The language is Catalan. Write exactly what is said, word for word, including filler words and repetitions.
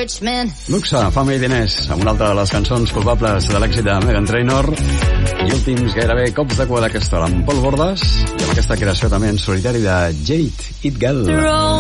Luxa, fama i diners, amb una altra de les cançons culpables de l'èxit de Meghan Trainor, i últims gairebé cops de cua d'aquesta hora amb Pol Bordas, i amb aquesta creació també en solitari de Jade It Girl.